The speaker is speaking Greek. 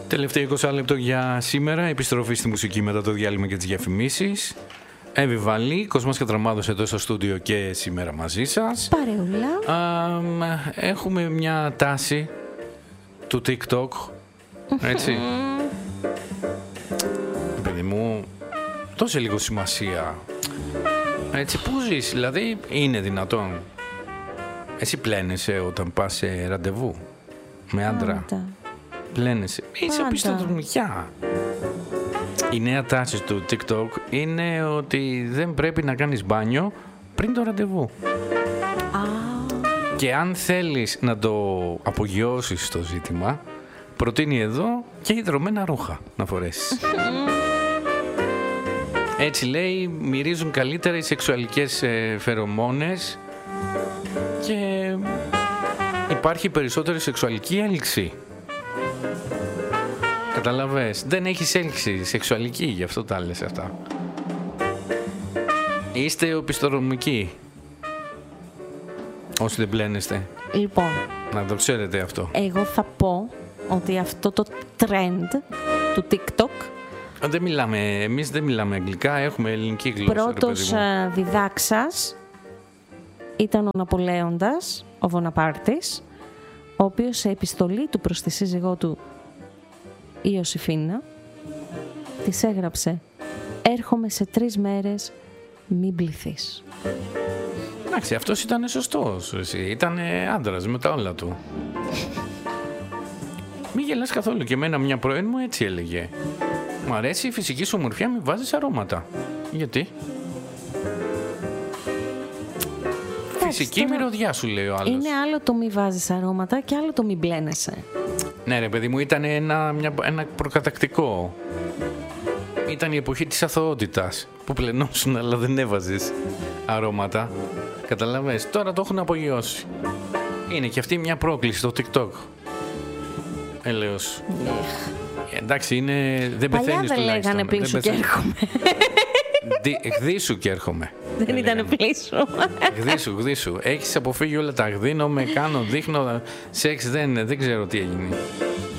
Τελευταίο 20 λεπτό για σήμερα. Επιστροφή στη μουσική μετά το διάλειμμα και τις διαφημίσεις. Εύη Βαλή, Κοσμάς Κατραμάδος εδώ στο στούντιο και σήμερα μαζί σας. Παρεούλα. Έχουμε μια τάση του TikTok, έτσι. Παιδί μου, δώσε λίγο σημασία. Έτσι, πού ζεις, δηλαδή, είναι δυνατόν. Εσύ πλένεσαι όταν πας σε ραντεβού με άντρα. Πλένεσαι. Είσαι οπισθοδρομικιά. Η νέα τάση του TikTok είναι ότι δεν πρέπει να κάνεις μπάνιο πριν το ραντεβού. Και αν θέλεις να το απογειώσεις το ζήτημα, προτείνει εδώ και υδρωμένα ρούχα να φορέσεις. Έτσι λέει, μυρίζουν καλύτερα οι σεξουαλικές φερομόνες και υπάρχει περισσότερη σεξουαλική έλξη. Καταλαβες, δεν έχεις έλξη σεξουαλική, γι' αυτό τα λες αυτά. Είστε οπισθοδρομικοί, όσοι δεν πλένεστε. Λοιπόν, να το ξέρετε αυτό. Εγώ θα πω ότι αυτό το trend του TikTok, εμείς δεν μιλάμε αγγλικά, έχουμε ελληνική γλώσσα. Πρώτος διδάξας ήταν ο Ναπολέοντας, ο Βοναπάρτης, ο οποίος σε επιστολή του προς τη σύζυγό του Ιωσήφινα της έγραψε «Έρχομαι σε 3 μέρες, μην πληθείς». Εντάξει, αυτός ήταν σωστός, ήταν άντρας με τα όλα του. Μη γελάς καθόλου, και εμένα μια πρώην μου έτσι έλεγε. Μου αρέσει η φυσική σου ομορφιά, μη βάζεις αρώματα. Γιατί? Φυσική μυρωδιά σου, λέει ο άλλος. Είναι άλλο το μη βάζεις αρώματα και άλλο το μη μπλένεσαι. Ναι ρε παιδί μου, ήταν ένα προκατακτικό. Ήταν η εποχή της αθωότητας που πλενώσουν αλλά δεν έβαζες αρώματα. Καταλαβες, τώρα το έχουν απογειώσει. Είναι και αυτή μια πρόκληση στο TikTok. Έλεος. Εντάξει, δεν πεθαίνεις τουλάχιστον. Παλιά δεν λέγανε πλήσου και έρχομαι. Γδίσου και έρχομαι. Δεν ήταν πλήσου. Γδίσου. Έχεις αποφύγει όλα τα γδίνομαι, κάνω, δείχνω, σεξ δεν ξέρω τι έγινε.